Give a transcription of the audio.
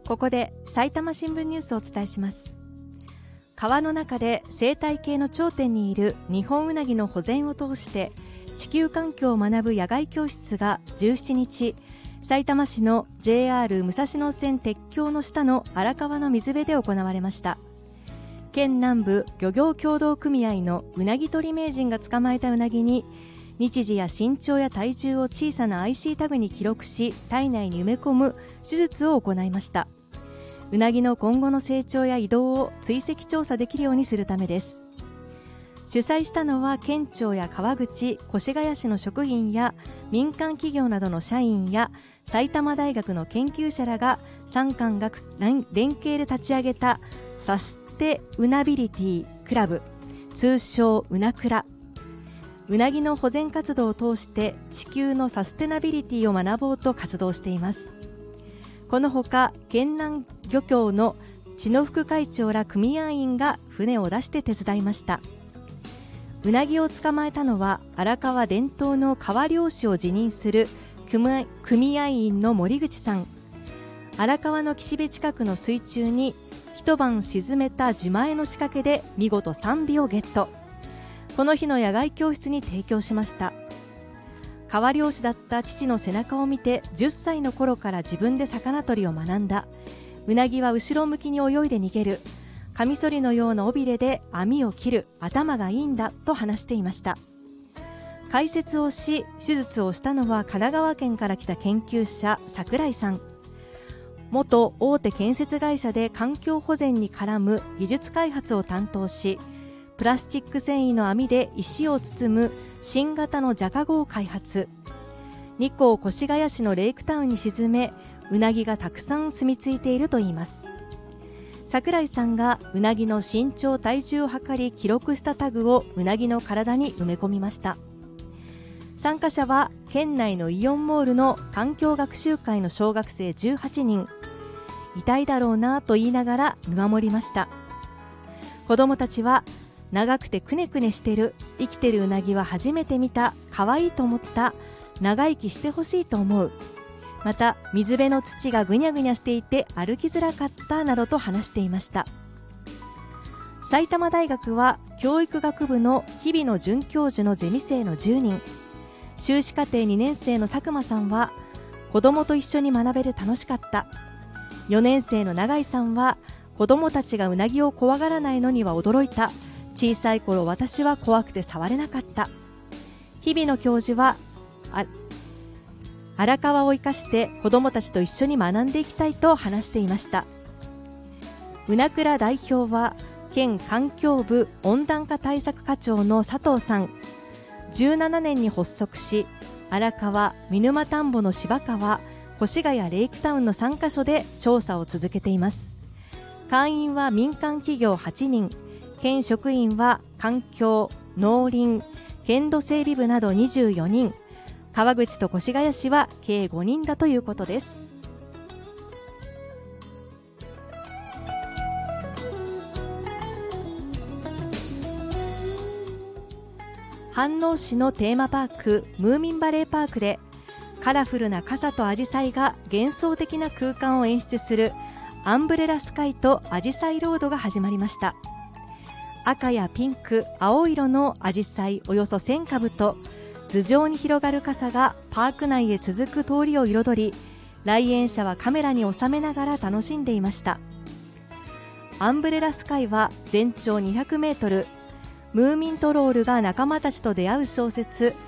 ここで埼玉新聞ニュースをお伝えします。川の中で生態系の頂点にいるニホンウナギの保全を通して地球環境を学ぶ野外教室が17日、さいたま市の JR 武蔵野線鉄橋の下の荒川の水辺で行われました。県南部漁業協同組合のうなぎ取り名人が捕まえたうなぎに日時や身長や体重を小さな IC タグに記録し、体内に埋め込む手術を行いました。うなぎの今後の成長や移動を追跡調査できるようにするためです。主催したのは県庁や川口、越谷市の職員や民間企業などの社員や埼玉大学の研究者らが産官学連携で立ち上げたサステウナビリティクラブ、通称うなクラ。うなぎの保全活動を通して地球のサステナビリティを学ぼうと活動しています。このほか県南漁協の知野副会長ら組合員が船を出して手伝いました。うなぎを捕まえたのは荒川伝統の川漁師を自認する組合員の森口さん。荒川の岸辺近くの水中に一晩沈めた自前の仕掛けで見事3尾をゲット。この日の野外教室に提供しました。川漁師だった父の背中を見て10歳の頃から自分で魚取りを学んだ。うなぎは後ろ向きに泳いで逃げる。カミソリのような尾びれで網を切る。頭がいいんだと話していました。解説をし手術をしたのは神奈川県から来た研究者櫻井さん。元大手建設会社で環境保全に絡む技術開発を担当し、プラスチック繊維の網で石を包む新型のジャカゴを開発。日光越谷市のレイクタウンに沈め、うなぎがたくさん住み着いているといいます。櫻井さんがうなぎの身長体重を測り記録したタグをうなぎの体に埋め込みました。参加者は県内のイオンモールの環境学習会の小学生18人。痛いだろうなと言いながら見守りました。子どもたちは長くてくねくねしてる、生きてるうなぎは初めて見た、可愛いと思った、長生きしてほしいと思う、また水辺の土がぐにゃぐにゃしていて歩きづらかったなどと話していました。埼玉大学は教育学部の日比野准教授のゼミ生の10人。修士課程2年生の佐久間さんは子どもと一緒に学べて楽しかった。4年生の永井さんは子どもたちがうなぎを怖がらないのには驚いた。小さい頃私は怖くて触れなかった。日比野教授は荒川を生かして子どもたちと一緒に学んでいきたいと話していました。うなくら代表は県環境部温暖化対策課長の佐藤さん。17年に発足し、荒川、見沼田んぼの芝川、越谷レイクタウンの3カ所で調査を続けています。会員は民間企業8人、県職員は環境、農林、県土整備部など24人、川口と越谷市は計5人だということです。飯能市のテーマパークムーミンバレーパークでカラフルな傘とアジサイが幻想的な空間を演出するアンブレラスカイとアジサイロードが始まりました。赤やピンク、青色のアジサイおよそ1000株と頭上に広がる傘がパーク内へ続く通りを彩り、来園者はカメラに収めながら楽しんでいました。アンブレラスカイは全長200メートル、ムーミントロールが仲間たちと出会う小説